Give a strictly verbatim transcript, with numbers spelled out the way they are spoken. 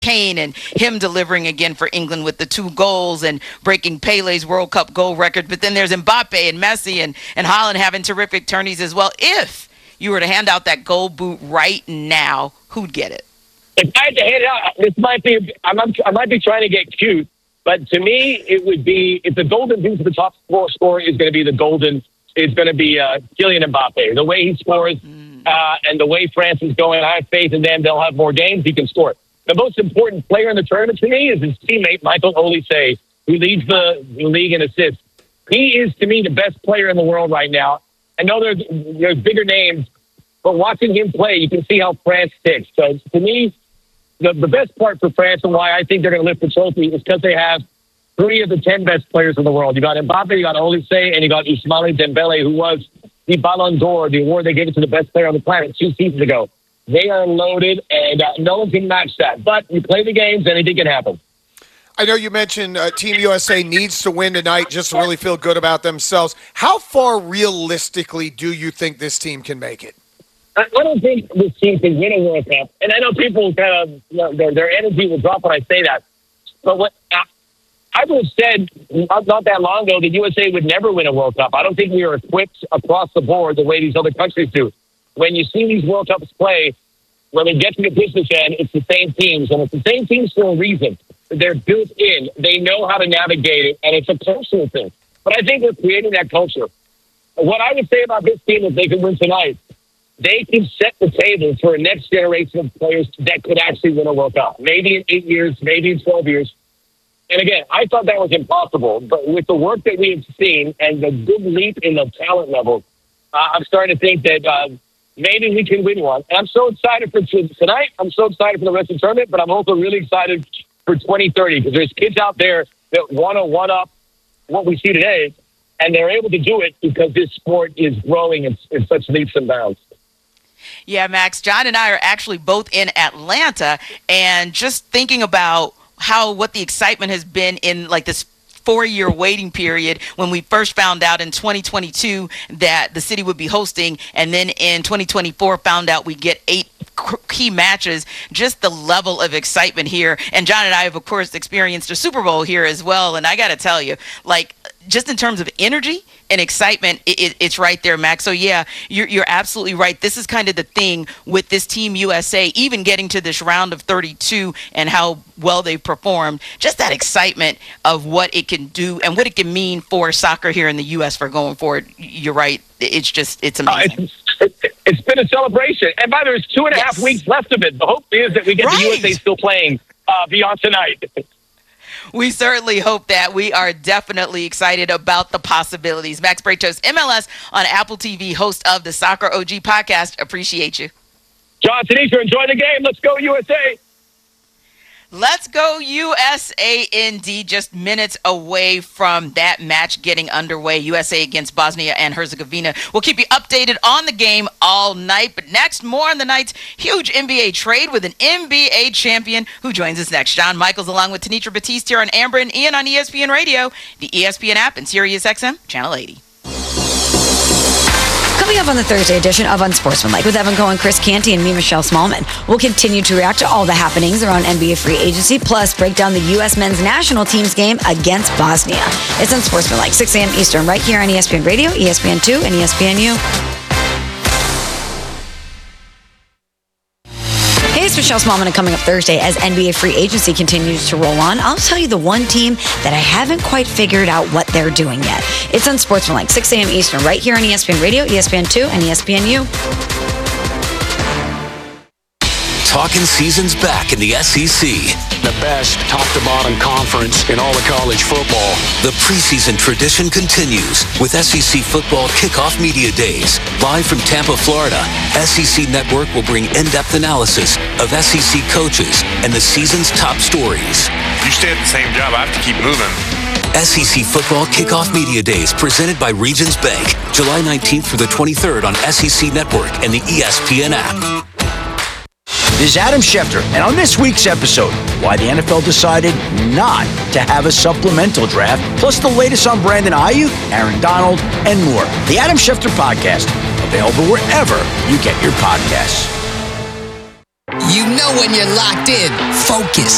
Kane and him delivering again for England with the two goals and breaking Pele's World Cup goal record. But then there's Mbappe and Messi and, and Haaland having terrific tourneys as well. If you were to hand out that gold boot right now, who'd get it? If I had to hand it out, this might be, I might, I might be trying to get cute, but to me, it would be, if the golden boot for the top score scorer is going to be the golden, it's going to be uh, Kylian Mbappe. The way he scores mm. uh, and the way France is going, I have faith in them. They'll have more games. He can score. The most important player in the tournament to me is his teammate, Michael Olise, who leads the league in assists. He is, to me, the best player in the world right now. I know there's, there's bigger names, but watching him play, you can see how France ticks. So, to me, the, the best part for France and why I think they're going to lift the trophy is because they have three of the ten best players in the world. You got Mbappe, you got Olise, and you got Ousmane Dembele, who was the Ballon d'Or, the award they gave it to the best player on the planet two seasons ago. They are loaded, and uh, no one can match that. But you play the games, anything can happen. I know you mentioned uh, Team U S A needs to win tonight just to really feel good about themselves. How far realistically do you think this team can make it? I don't think this team can win a World Cup. And I know people kind of, you know, their, their energy will drop when I say that. But what I, I would have said not, not that long ago that U S A would never win a World Cup. I don't think we are equipped across the board the way these other countries do. When you see these World Cups play, when we get to the business end, it's the same teams. And it's the same teams for a reason. They're built in. They know how to navigate it, and it's a cultural thing. But I think we're creating that culture. What I would say about this team, if they can win tonight, they can set the table for a next generation of players that could actually win a World Cup. Maybe in eight years, maybe in twelve years. And again, I thought that was impossible. But with the work that we have seen and the good leap in the talent level, uh, I'm starting to think that uh, maybe we can win one. And I'm so excited for tonight. I'm so excited for the rest of the tournament, but I'm also really excited for twenty thirty, because there's kids out there that want to one-up what we see today, and they're able to do it because this sport is growing in, in such leaps and bounds. Yeah, Max, John and I are actually both in Atlanta, and just thinking about how what the excitement has been in like this four-year waiting period when we first found out in twenty twenty-two that the city would be hosting, and then in twenty twenty-four found out we get eight key matches, just the level of excitement here. And John and I have, of course, experienced a Super Bowl here as well. And I got to tell you, like, just in terms of energy and excitement, it, it, it's right there, Max. So, yeah, you're, you're absolutely right. This is kind of the thing with this Team U S A, even getting to this round of thirty-two and how well they've performed, just that excitement of what it can do and what it can mean for soccer here in the U S for going forward. You're right. It's just, it's amazing. Uh, it's, it, it's been a celebration. And by the way, there's two and a yes. half weeks left of it. The hope is that we get right. the U S A still playing uh, beyond tonight. We certainly hope that. We are definitely excited about the possibilities. Max Bretos, M L S on Apple T V, host of the Soccer O G podcast. Appreciate you. John Tanisha, enjoy the game. Let's go U S A. Let's go U S A indeed. Just minutes away from that match getting underway. U S A against Bosnia and Herzegovina. We'll keep you updated on the game all night. But next, more on the night's huge N B A trade with an N B A champion who joins us next. John Michaels along with Tanitra Batiste here on Amber and Ian on E S P N Radio, the E S P N app, and Sirius X M Channel eighty. Coming up on the Thursday edition of Unsportsmanlike with Evan Cohen, Chris Canty, and me, Michelle Smallman. We'll continue to react to all the happenings around N B A free agency, plus break down the U S men's national team's game against Bosnia. It's Unsportsmanlike, six a.m. Eastern, right here on E S P N Radio, E S P N two, and E S P N U. Hey, it's Michelle Smallman, and coming up Thursday as N B A free agency continues to roll on, I'll tell you the one team that I haven't quite figured out what they're doing yet. It's Unsportsmanlike, six a.m. Eastern, right here on E S P N Radio, E S P N two, and E S P N U. Talking season's back in the S E C. The best top-to-bottom conference in all of college football. The preseason tradition continues with S E C Football Kickoff Media Days. Live from Tampa, Florida, S E C Network will bring in-depth analysis of S E C coaches and the season's top stories. You stay at the same job, I have to keep moving. S E C Football Kickoff Media Days presented by Regions Bank. July nineteenth through the twenty-third on S E C Network and the E S P N app. This is Adam Schefter, and on this week's episode, why the N F L decided not to have a supplemental draft, plus the latest on Brandon Ayuk, Aaron Donald, and more. The Adam Schefter Podcast, available wherever you get your podcasts. You know when you're locked in, focus,